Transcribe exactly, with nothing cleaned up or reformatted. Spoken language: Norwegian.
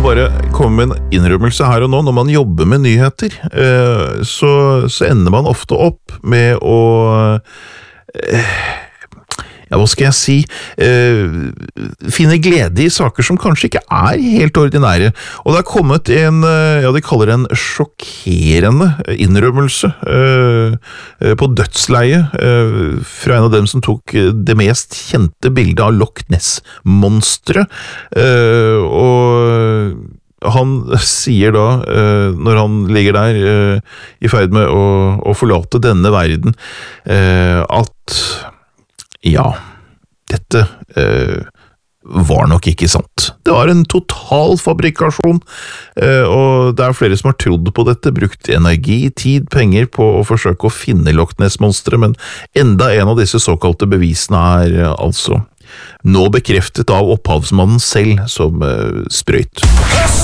bare komme med en innrømmelse her og nå. Når man jobber med nyheter, eh, så, så ender man ofte opp med å eh, ja, hva skal jeg si, eh, finne glede i saker som kanskje ikke er helt ordinære. Og det er kommet en, ja, de kaller det en sjokkerende innrømmelse eh, på dødsleie eh, fra en av dem som tok det mest kjente bildet av Loch Ness-monsteret. Eh, og han sier da, eh, når han ligger der eh, i ferd med å, å forlate denne verden, eh, at ja, dette eh, var nok ikke sant. Det var en total fabrikasjon, eh, og det er flere som har trodd på dette, brukt energi, tid, penger på å forsøke å finne Loch Ness-monsteret, men enda en av disse såkalte bevisene er eh, altså nå bekreftet av opphavsmannen selv som eh, sprøyt.